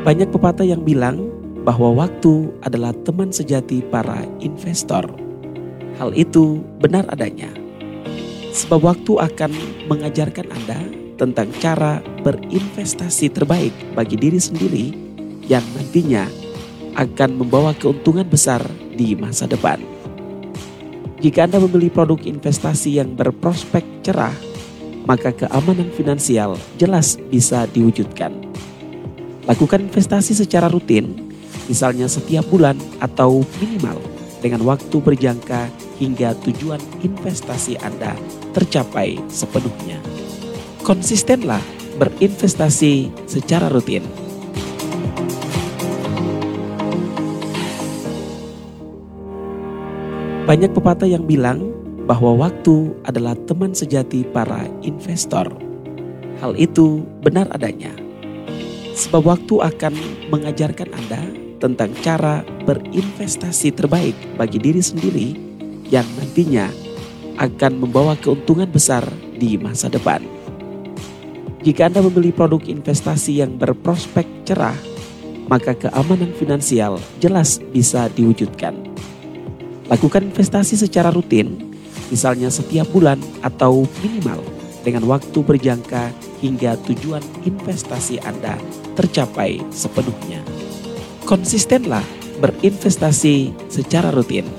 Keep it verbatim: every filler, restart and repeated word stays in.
Banyak pepatah yang bilang bahwa waktu adalah teman sejati para investor. Hal itu benar adanya. Sebab waktu akan mengajarkan Anda tentang cara berinvestasi terbaik bagi diri sendiri yang nantinya akan membawa keuntungan besar di masa depan. Jika Anda membeli produk investasi yang berprospek cerah, maka keamanan finansial jelas bisa diwujudkan. Lakukan investasi secara rutin, misalnya setiap bulan atau minimal dengan waktu berjangka hingga tujuan investasi Anda tercapai sepenuhnya. Konsistenlah berinvestasi secara rutin. Banyak pepatah yang bilang bahwa waktu adalah teman sejati para investor. Hal itu benar adanya. Sebab waktu akan mengajarkan Anda tentang cara berinvestasi terbaik bagi diri sendiri yang nantinya akan membawa keuntungan besar di masa depan. Jika Anda membeli produk investasi yang berprospek cerah, maka keamanan finansial jelas bisa diwujudkan. Lakukan investasi secara rutin, misalnya setiap bulan atau minimal dengan waktu berjangka hingga tujuan investasi Anda tercapai sepenuhnya. Konsistenlah berinvestasi secara rutin.